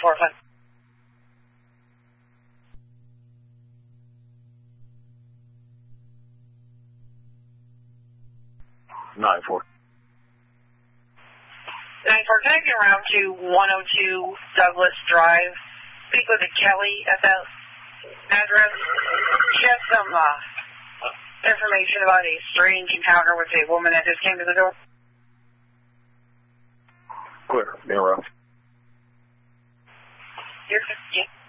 45. 9-4. 9-4, can I get around to 102 Douglas Drive? Speak with a Kelly at that address. She has some information about a strange encounter with a woman that just came to the door. Clear. Interrupt. Yeah.